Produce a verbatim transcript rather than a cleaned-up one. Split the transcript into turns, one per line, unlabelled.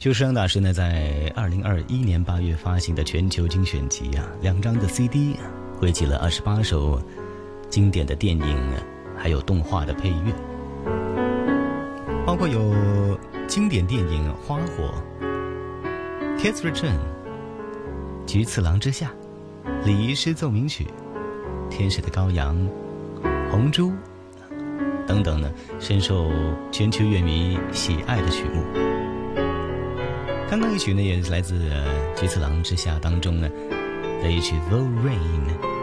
久石让大师呢，在二零二一年八月发行的全球精选集啊，两张的 C D， 汇集了二十八首经典的电影，还有动画的配乐，包括有经典电影《花火》、《Kids Return》、《菊次郎之下》、《礼仪师奏鸣曲》、《天使的羔羊》、《红猪》等等呢，深受全球乐迷喜爱的曲目。刚刚一曲呢，也是来自《菊次郎之下》当中呢的一曲《The Rain》。